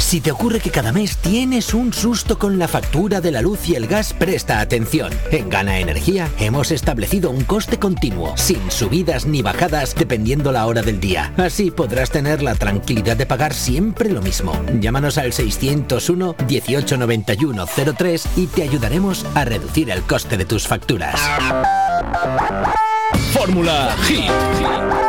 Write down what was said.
Si te ocurre que cada mes tienes un susto con la factura de la luz y el gas, presta atención. En Gana Energía hemos establecido un coste continuo, sin subidas ni bajadas dependiendo la hora del día. Así podrás tener la tranquilidad de pagar siempre lo mismo. Llámanos al 601 18 91 03 y te ayudaremos a reducir el coste de tus facturas. Fórmula Hit.